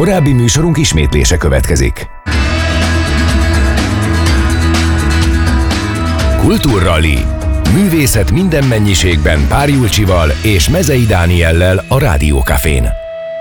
Korábbi műsorunk ismétlése következik. Kultúrrali. Művészet minden mennyiségben Pár Julcsival és Mezei Dániellel a Rádió Cafén.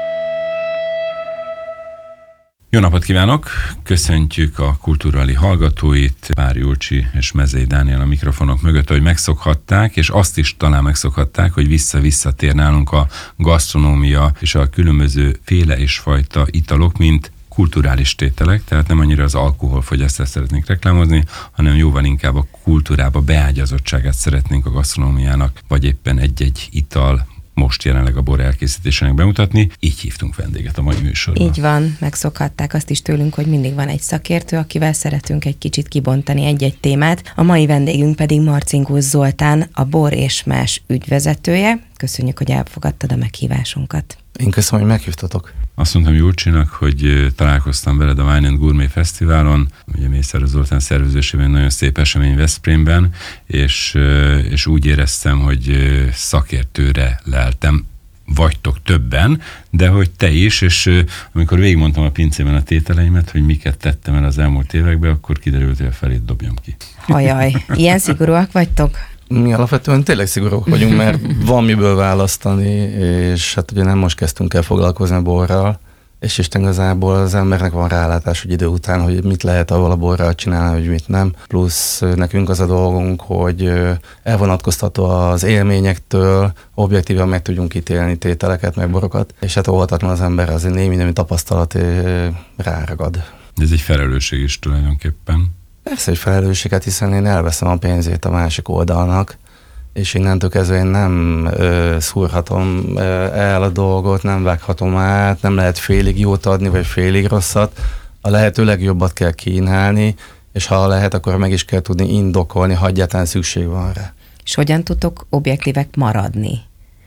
Jó napot kívánok! Köszöntjük a Kultúrrali hallgatóit, Pár Julcsi és Mezei Dániel a mikrofonok mögött, hogy megszokhatták, és azt is talán megszokhatták, hogy visszatér nálunk a gasztronómia és a különböző féle és fajta italok, mint kulturális tételek, tehát nem annyira az alkoholfogyasztást szeretnénk reklámozni, hanem jóval inkább a kultúrába beágyazottságát szeretnénk a gasztronómiának, vagy éppen egy-egy ital most jelenleg a bor elkészítésének bemutatni. Így hívtunk vendéget a mai műsorban. Így van, megszokhatták azt is tőlünk, hogy mindig van egy szakértő, akivel szeretünk egy kicsit kibontani egy-egy témát. A mai vendégünk pedig Marcinkus Zoltán, a Bor és Más ügyvezetője. Köszönjük, hogy elfogadtad a meghívásunkat. Én köszönöm, hogy meghívtatok. Azt mondtam Julcsinak, hogy találkoztam veled a Wine and Gourmet Fesztiválon, ugye Mészáros Zoltán szervezésében nagyon szép esemény Veszprémben, és úgy éreztem, hogy szakértőre leltem. Vagytok többen, de hogy te is, és amikor végigmondtam a pincében a tételeimet, hogy miket tettem el az elmúlt években, akkor kiderült, hogy a felét dobjam ki. Ajaj, ilyen szigorúak vagytok? Mi alapvetően tényleg szigorúak vagyunk, mert van miből választani, és hát ugye nem most kezdtünk el foglalkozni a borral, és Isten igazából az embernek van rálátás, hogy idő után, hogy mit lehet avval a borral csinálni, hogy mit nem. Plusz nekünk az a dolgunk, hogy elvonatkoztató az élményektől, objektíven meg tudjunk ítélni tételeket, meg borokat, és hát óvatatlan az ember azért némi tapasztalat ráragad. Ez egy felelősség is tulajdonképpen. Persze, hogy felelősséget, hiszen én elveszem a pénzét a másik oldalnak, és innentől kezdve én nem szúrhatom el a dolgot, nem vághatom át, nem lehet félig jót adni, vagy félig rosszat. A lehető legjobbat kell kínálni, és ha lehet, akkor meg is kell tudni indokolni, ha egyáltalán szükség van rá. És hogyan tudtok objektívek maradni?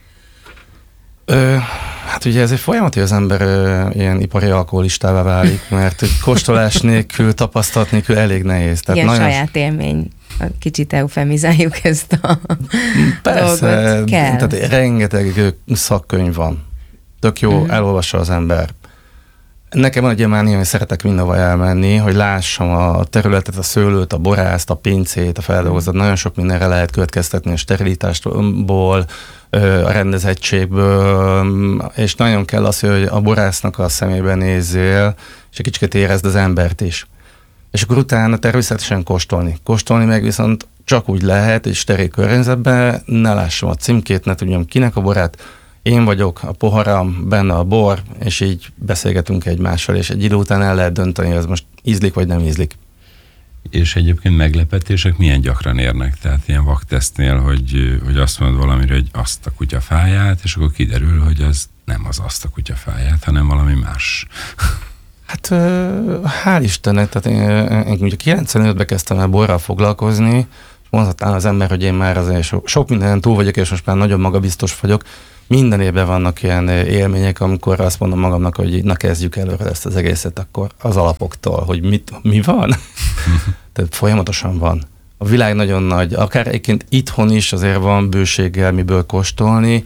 Hát ugye ez egy folyamat, hogy az ember ilyen ipari alkoholistává válik, mert kóstolás nélkül, tapasztalat nélkül elég nehéz. Tehát ilyen saját élmény, kicsit eufemizáljuk ezt a persze, dolgot. Kell. Tehát rengeteg szakkönyv van. Tök jó, elolvassa az ember. Nekem van egy ilyen mánia, hogy szeretek mindenhova elmenni, hogy lássam a területet, a szőlőt, a borászt, a pincét, a feldolgozat. Nagyon sok mindenre lehet következtetni a sterilitásból, a rendezettségből, és nagyon kell az, hogy a borásznak a szemébe nézzél, és egy kicsit érezd az embert is. És akkor utána természetesen kóstolni. Kóstolni meg viszont csak úgy lehet, és steril környezetben, ne lássam a címkét, ne tudjam kinek a borát. Én vagyok, a poharam, benne a bor, és így beszélgetünk egymással, és egy idő után el lehet dönteni, hogy ez most ízlik, vagy nem ízlik. És egyébként meglepetések milyen gyakran érnek? Tehát ilyen vaktesztnél, hogy azt mondod valamire, hogy azt a kutyafáját, és akkor kiderül, hogy az nem az azt a kutyafáját, hanem valami más. Hát hál' Istennek, tehát én ugye 95-ben kezdtem el borral foglalkozni, mondhatnám az ember, hogy én már azért sok mindenen túl vagyok, és most már nagyon magabiztos vagyok. Minden évben vannak ilyen élmények, amikor azt mondom magamnak, hogy na kezdjük előre ezt az egészet, akkor az alapoktól, hogy mi van? Tehát folyamatosan van. A világ nagyon nagy, akár egyébként itthon is azért van bőséggel miből kóstolni,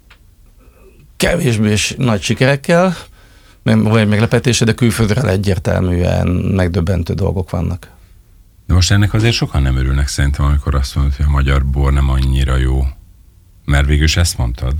kevésbé nagy sikerekkel, vagy meglepetése, de külföldre egyértelműen megdöbbentő dolgok vannak. De most ennek azért sokan nem örülnek szerintem, amikor azt mondod, hogy a magyar bor nem annyira jó. Mert végül is ezt mondtad.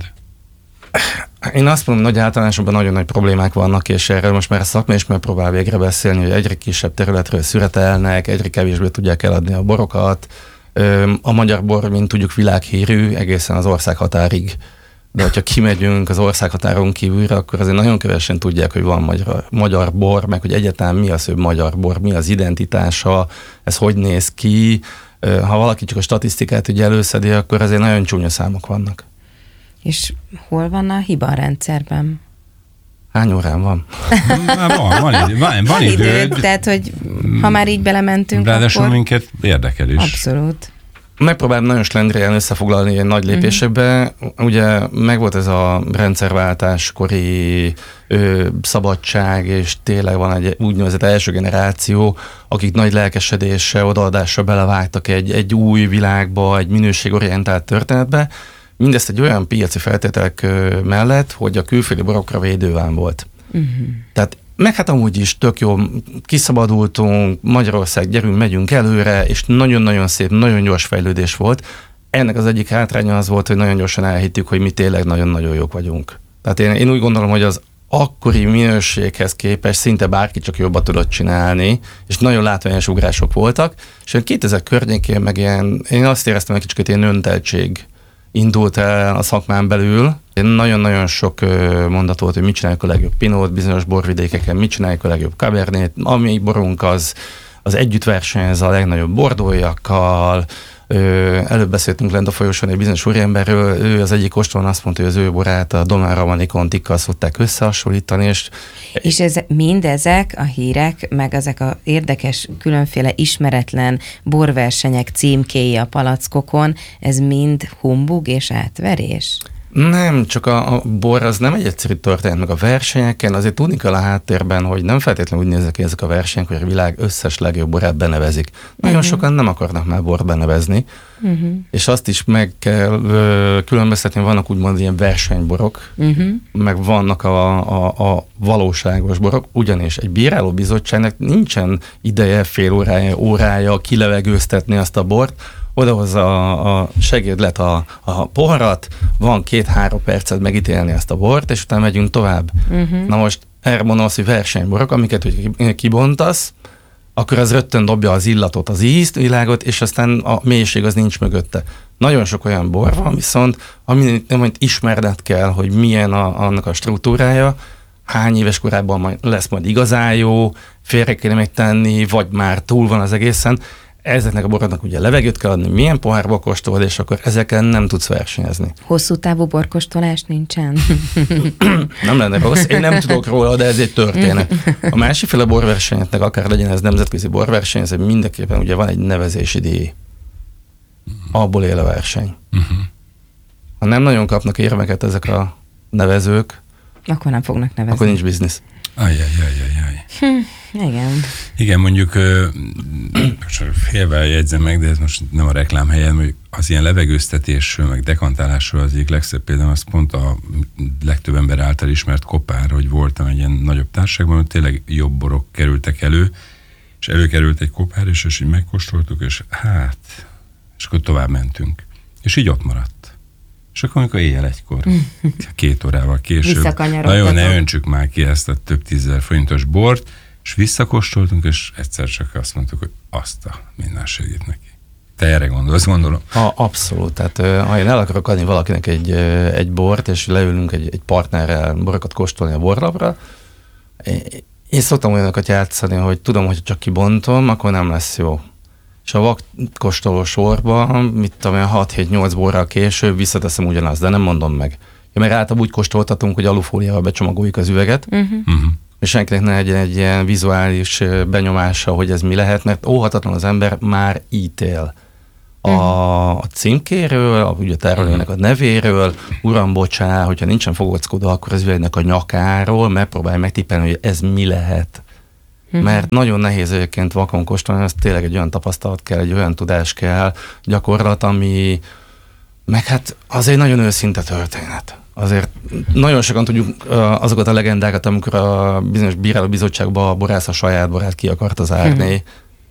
Én azt mondom, hogy általánosabban nagyon nagy problémák vannak, és erről most már a szakma is megpróbál végre beszélni, hogy egyre kisebb területről szüretelnek, egyre kevésbé tudják eladni a borokat. A magyar bor, mint tudjuk, világhírű egészen az országhatárig. De hogyha kimegyünk az országhatáron kívülre, akkor azért nagyon kevesen tudják, hogy van magyar bor, meg hogy egyáltalán mi az, hogy magyar bor, mi az identitása, ez hogy néz ki. Ha valaki csak a statisztikát ugye előszedi, akkor azért nagyon csúnya számok vannak. És hol van a hiba a rendszerben? Hány órán van? Van idő. Tehát, hogy ha már így belementünk, ráadásul akkor... minket érdekel is. Abszolút. Megpróbálom nagyon slendrián összefoglalni ilyen nagy lépésekbe. Ugye megvolt ez a rendszerváltáskori szabadság, és tényleg van egy úgynevezett első generáció, akik nagy lelkesedéssel, odaadással belevágtak egy új világba, egy minőségorientált történetbe. Mindezt egy olyan piaci feltételek mellett, hogy a külföldi borokra védőván volt. Tehát Meg hát amúgy is tök jó, kiszabadultunk, Magyarország, gyerünk, megyünk előre, és nagyon-nagyon szép, nagyon gyors fejlődés volt. Ennek az egyik hátránya az volt, hogy nagyon gyorsan elhittük, hogy mi tényleg nagyon-nagyon jók vagyunk. Tehát én úgy gondolom, hogy az akkori minőséghez képest szinte bárki csak jobban tudott csinálni, és nagyon látványos ugrások voltak, és 2000 környékén meg én azt éreztem, hogy kicsit ilyen önteltség indult el a szakmán belül. Nagyon-nagyon sok mondat volt, hogy mit csináljuk a legjobb pinót bizonyos borvidékeken, mit csináljuk a legjobb kabernét, ami borunk az együtt versenyez a legnagyobb bordóiakkal. Előbb beszéltünk lent a folyosón egy bizonyos úriemberről, ő az egyik kóstolón azt mondta, hogy az ő borát a Domaine Romanée Contikkal szokták összehasonlítani, és mindezek a hírek, meg ezek a érdekes, különféle ismeretlen borversenyek címkéi a palackokon, ez mind humbug és átverés? Nem, csak a bor az nem egy egyszerű történet, meg a versenyeken, azért tudni kell a háttérben, hogy nem feltétlenül úgy néznek ki ezek a versenyek, hogy a világ összes legjobb borát benevezik. Nagyon sokan nem akarnak már bort benevezni, és azt is meg kell különböztetni, vannak úgymond ilyen versenyborok, meg vannak a valóságos borok, ugyanis egy bírálóbizottságnak nincsen ideje, fél órája kilevegőztetni azt a bort, odahozza a segédlet a poharat, van 2-3 percet megítélni ezt a bort, és utána megyünk tovább. Na most erre mondom azt, hogy versenyborok, amiket kibontasz, akkor az rögtön dobja az illatot, az ízt, világot, és aztán a mélység az nincs mögötte. Nagyon sok olyan bor van, viszont amit ismerned kell, hogy milyen annak a struktúrája, hány éves korában lesz majd igazán jó, félre kéne megtenni, vagy már túl van az egészen. Ezeknek a boroknak ugye levegőt kell adni, milyen pohárba kóstolod, és akkor ezeken nem tudsz versenyezni. Hosszú távú borkóstolás nincsen? Nem lenne rossz, én nem tudok róla, de ez egy történet. A másikféle borversenyeknek, akár legyen ez nemzetközi borverseny, ez mindenképpen ugye van egy nevezési díj. Abból él a verseny. Ha nem nagyon kapnak érveket ezek a nevezők, akkor nem fognak nevezni. Akkor nincs biznisz. Ajjajjajjajjaj. Igen. Igen, mondjuk félve jegyzem meg, de ez most nem a reklám helyen, hogy az ilyen levegőztetésről, meg dekantálásról az egyik legszebb például, az pont a legtöbb ember által ismert Kopár, hogy voltam egy ilyen nagyobb társaságban, hogy tényleg jobb borok kerültek elő, és előkerült egy Kopár, és így megkóstoltuk, és és akkor tovább mentünk. És így ott maradt. És akkor, amikor éjjel 1-kor, 2 órával később, na jó, ne öntsük már ki ezt a több 10 000 forintos bort, és visszakóstoltunk, és egyszer csak azt mondtuk, hogy azt a minden segít neki. Te erre gondolsz, gondolom? Abszolút. Tehát ha én el akarok adni valakinek egy bort, és leülünk egy partnerrel borokat kóstolni a borlapra, én szoktam olyanokat játszani, hogy tudom, hogy csak kibontom, akkor nem lesz jó. És a vakkóstoló sorban, mit tudom én, 6-7-8 borral később visszateszem ugyanazt, de nem mondom meg. Mert általában úgy kóstoltatunk, hogy alufóliával becsomagoljuk az üveget, és senkinek ne legyen egy ilyen vizuális benyomása, hogy ez mi lehet, mert óhatatlan az ember már ítél. A címkéről, ugye a termelőnek a nevéről, uram, bocsá, hogyha nincsen fogockodó, akkor az üvegnek a nyakáról, megpróbálj megtippelni, hogy ez mi lehet. Mert nagyon nehéz egyébként vakon kóstolni, az tényleg egy olyan tapasztalat kell, egy olyan tudás kell, gyakorlat, ami meg hát az egy nagyon őszinte történet. Azért nagyon sokan tudjuk azokat a legendákat, amikor a bizonyos bírálóbizottságban a borász a saját borát ki akarta zárni,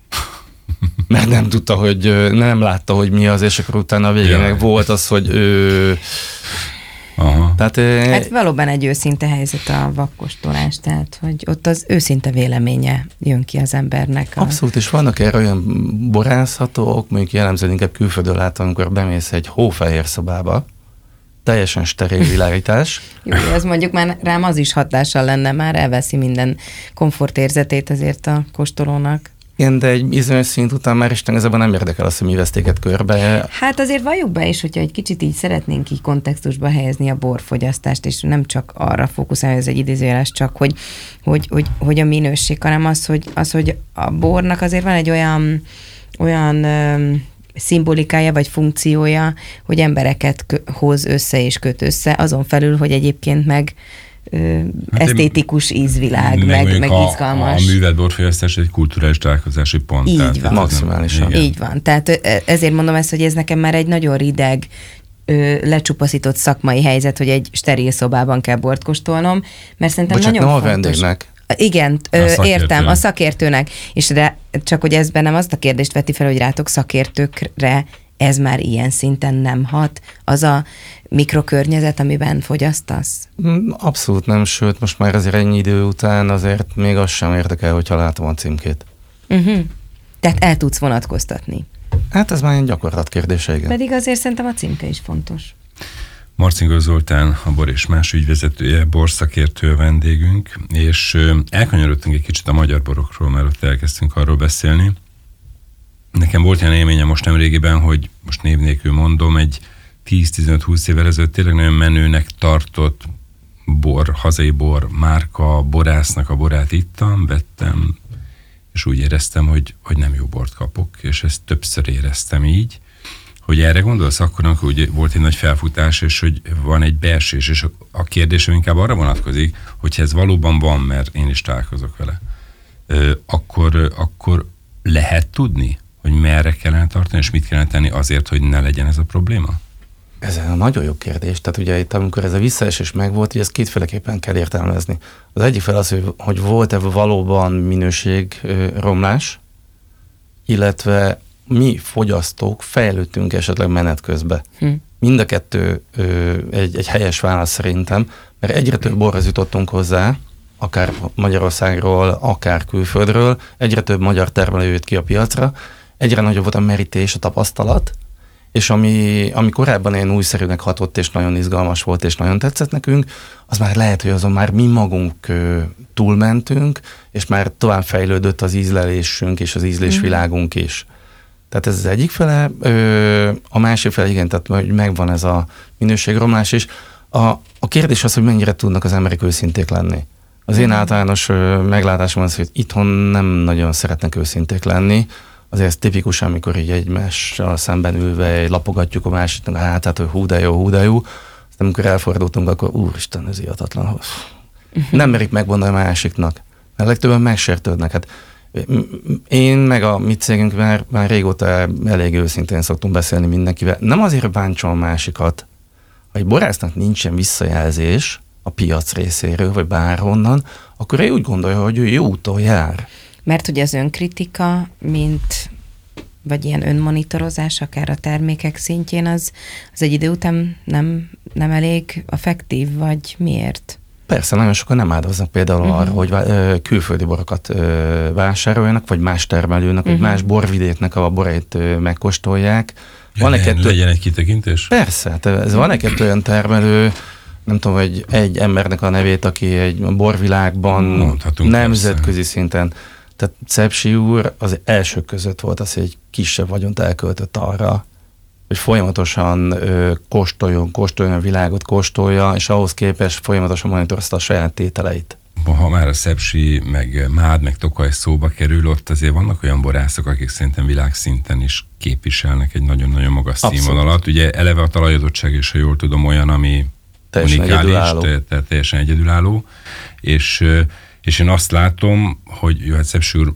mert nem tudta, hogy nem látta, hogy mi az, és akkor utána a végén meg volt az, hogy ő... Aha. Tehát, hát valóban egy őszinte helyzet a vakkóstolás, tehát hogy ott az őszinte véleménye jön ki az embernek. Abszolút, és vannak erre olyan borászatok, mondjuk jellemzően inkább külföldön látom, amikor bemész egy hófehér szobába, teljesen steril világítás. Jó, az mondjuk már rám az is hatással lenne, már elveszi minden komfortérzetét azért a kóstolónak. Igen, de egy bizonyos szint után már Isten igazából nem érdekel azt, hogy mi vesztéket körbe. Hát azért valljuk be is, hogyha egy kicsit így szeretnénk így kontextusba helyezni a borfogyasztást, és nem csak arra fókuszálni, ez egy idézőjeles csak, hogy a minőség, hanem az, hogy a bornak azért van egy olyan szimbolikája vagy funkciója, hogy embereket hoz össze és köt össze, azon felül, hogy egyébként meg esztétikus ízvilág, meg izgalmas. A művelt borfogyasztás egy kulturális találkozási pont. Így van. Maximálisan. Így van. Tehát ezért mondom ezt, hogy ez nekem már egy nagyon rideg, lecsupaszított szakmai helyzet, hogy egy steril szobában kell bort kóstolnom, mert szerintem nagyon fontos. Nem a vendégnek. Igen, értem, a szakértőnek. És de csak hogy ez bennem azt a kérdést veti fel, hogy rátok szakértőkre ez már ilyen szinten nem hat? Az a mikrokörnyezet, amiben fogyasztasz? Abszolút nem, sőt, most már azért ennyi idő után azért még az sem érdekel, hogyha látom a címkét. Tehát el tudsz vonatkoztatni. Hát ez már egy gyakorlat kérdése, igen. Pedig azért szerintem a címke is fontos. Marcinkós Zoltán, a Bor és Más ügyvezetője, borszakértő vendégünk, és elkanyarodtunk egy kicsit a magyar borokról, mert ott elkezdtünk arról beszélni. Nekem volt olyan élményem most nemrégiben, hogy most név nélkül mondom, egy 10-15-20 évvel ezelőtt tényleg nagyon menőnek tartott hazai bor márka, borásznak a borát ittam, vettem, és úgy éreztem, hogy nem jó bort kapok, és ezt többször éreztem így. Hogy erre gondolsz akkor, amikor ugye volt egy nagy felfutás, és hogy van egy beesés, és a kérdésem inkább arra vonatkozik, hogyha ez valóban van, mert én is találkozok vele, akkor lehet tudni, hogy merre kellene tartani, és mit kellene tenni azért, hogy ne legyen ez a probléma? Ez egy nagyon jó kérdés. Tehát ugye itt, amikor ez a visszaesés megvolt, ugye ezt kétféleképpen kell értelmezni. Az egyik fel az, hogy volt-e valóban minőségromlás, illetve mi fogyasztók fejlődtünk esetleg menet közben. Mind a kettő egy helyes válasz szerintem, mert egyre több borhoz jutottunk hozzá, akár Magyarországról, akár külföldről, egyre több magyar termelő jött ki a piacra, egyre nagyobb volt a merítés, a tapasztalat, és ami korábban ilyen újszerűnek hatott, és nagyon izgalmas volt, és nagyon tetszett nekünk, az már lehet, hogy azon már mi magunk túlmentünk, és már tovább fejlődött az ízlelésünk, és az ízlésvilágunk is. Tehát ez az egyik fele, a másik fele, igen, tehát hogy megvan ez a minőségromlás is. A kérdés az, hogy mennyire tudnak az emberek őszinték lenni. Az én általános meglátásom az, hogy itthon nem nagyon szeretnek őszinték lenni. Azért ez tipikus, amikor így egymással szemben ülve lapogatjuk a másiknak a hátát, hogy hú de jó. Aztán amikor elfordultunk, akkor úristen, ez ihatatlan. Nem merik megmondani a másiknak. Mert legtöbben megsértődnek. Hát én meg a mi cégünk már régóta elég őszintén szoktunk beszélni mindenkivel. Nem azért bántsam a másikat, ha egy borásznak nincsen visszajelzés a piac részéről, vagy bárhonnan, akkor ő úgy gondolja, hogy ő jó úton jár. Mert hogy az önkritika, vagy ilyen önmonitorozás, akár a termékek szintjén, az egy idő után nem elég affektív, vagy miért? Persze, nagyon sokan nem áldoznak például arra, hogy külföldi borokat vásároljanak, vagy más termelőnek, vagy más borvidéknek a borait megkóstolják. Legyen egy kitekintés? Persze, van egy olyan termelő, nem tudom, hogy egy embernek a nevét, aki egy borvilágban nemzetközi szinten. Tehát Czepsi úr az elsők között volt az, hogy egy kisebb vagyont elköltött arra, hogy folyamatosan kóstoljon a világot, kóstolja, és ahhoz képest folyamatosan monitorozta a saját tételeit. Ha már a Szepsi, meg Mád, meg Tokaj szóba kerül, ott azért vannak olyan borászok, akik szerintem világszinten is képviselnek egy nagyon-nagyon magas színvonalat. Ugye eleve a talajadottság is, ha jól tudom, olyan, ami unikális, teljesen egyedülálló, és én azt látom, hogy Szepsi úr